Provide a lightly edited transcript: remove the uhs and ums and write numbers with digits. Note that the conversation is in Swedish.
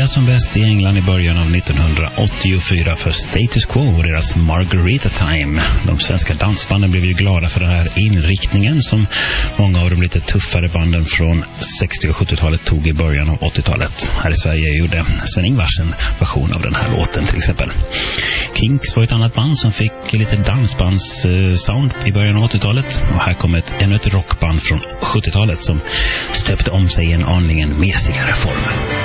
gick som bäst i England i början av 1984 för Status Quo och deras Margarita Time. De svenska dansbanden blev ju glada för den här inriktningen som många av de lite tuffare banden från 60- och 70-talet tog i början av 80-talet. Här i Sverige gjorde Sven-Ingvars en version av den här låten till exempel. Kinks var ett annat band som fick lite dansbands-sound i början av 80-talet. Och här kom ännu ett rockband från 70-talet som stöpte om sig i en aningen mesigare form.